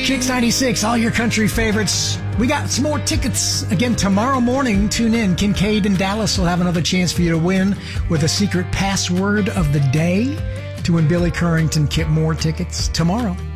Kicks 96, all your country favorites. We got some more tickets. Again, tomorrow morning, tune in. Kincaid and Dallas will have another chance for you to win with a secret password of the day to win Billy Currington Kip Moore tickets tomorrow.